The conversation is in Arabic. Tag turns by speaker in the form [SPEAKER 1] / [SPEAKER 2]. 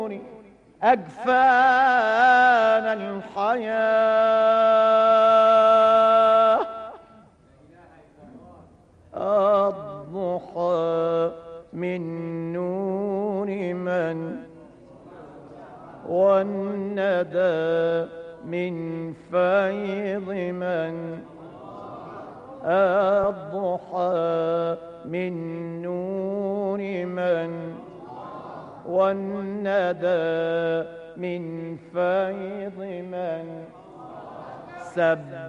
[SPEAKER 1] أجفان الحياة الضحى من نور من والندى من فيض من الضحى من نور من والندى من فيض من سب